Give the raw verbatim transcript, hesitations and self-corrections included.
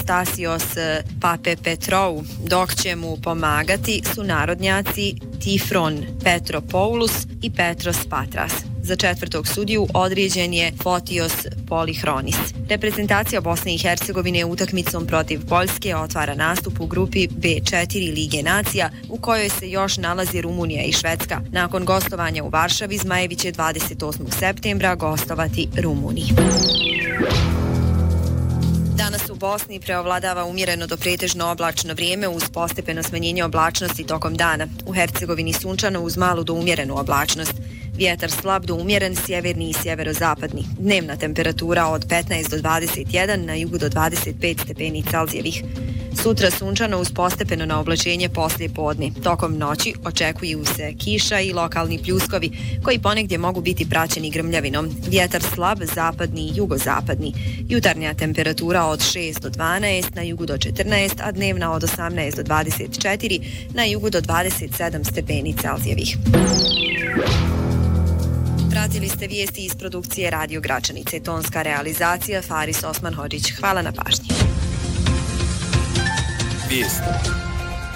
Anastasios Papepetrou, dok će mu pomagati su narodnjaci Tifron Petropoulos i Petros Patras. Za četvrtog sudiju određen je Fotios Polihronis. Reprezentacija Bosne i Hercegovine utakmicom protiv Poljske otvara nastup u grupi be četiri Lige nacija, u kojoj se još nalazi Rumunija i Švedska. Nakon gostovanja u Varšavi, Zmajevi će dvadeset osmog septembra gostovati Rumuniji. Danas u Bosni preovladava umjereno do pretežno oblačno vrijeme uz postepeno smanjenje oblačnosti tokom dana. U Hercegovini sunčano uz malu do umjerenu oblačnost. Vjetar slab do umjeren, sjeverni i sjeverozapadni. Dnevna temperatura od petnaest do dvadeset jedan, na jugu do dvadeset pet stepeni Celzijevih. Sutra sunčano uz postepeno na oblačenje poslije podne. Tokom noći očekuju se kiša i lokalni pljuskovi, koji ponegdje mogu biti praćeni grmljavinom. Vjetar slab, zapadni i jugozapadni. Jutarnja temperatura od šest do dvanaest, na jugu do četrnaest, a dnevna od osamnaest do dvadeset četiri, na jugu do dvadeset sedam stepeni Celzijevih. Pratili ste vijesti iz produkcije Radio Gračanice. Tonska realizacija Faris Osman Hodžić. Hvala na pažnji. Vijesti.